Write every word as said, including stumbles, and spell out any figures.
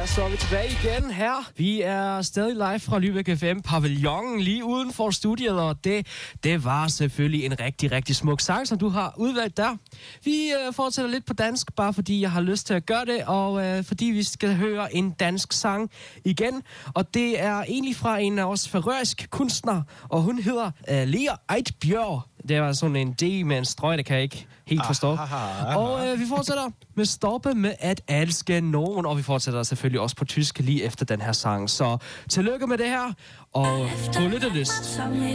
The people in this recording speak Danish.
Ja, så er vi tilbage igen her. Vi er stadig live fra Lübeck F M Pavillonen lige uden for studiet, og det, det var selvfølgelig en rigtig, rigtig smuk sang, som du har udvalgt der. Vi øh, fortsætter lidt på dansk, bare fordi jeg har lyst til at gøre det, og øh, fordi vi skal høre en dansk sang igen. Og det er egentlig fra en af os færøsk kunstner, og hun hedder øh, Lea Eidbjørg. Det var sådan en D med en strøg, det kan jeg ikke helt forstå. Og øh, vi fortsætter med Stoppe med at elske nogen, og vi fortsætter selvfølgelig også på tysk lige efter den her sang. Så tillykke med det her, og på lyttelyst.